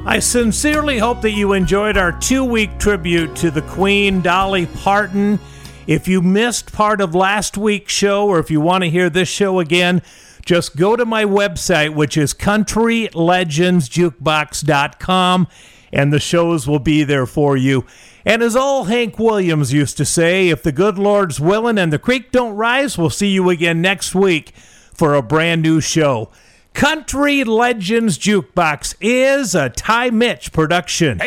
I sincerely hope that you enjoyed our 2-week tribute to the Queen, Dolly Parton. If you missed part of last week's show, or if you want to hear this show again, just go to my website, which is countrylegendsjukebox.com, and the shows will be there for you. And as old Hank Williams used to say, if the good Lord's willing and the creek don't rise, we'll see you again next week for a brand new show. Country Legends Jukebox is a Ty Mitch production.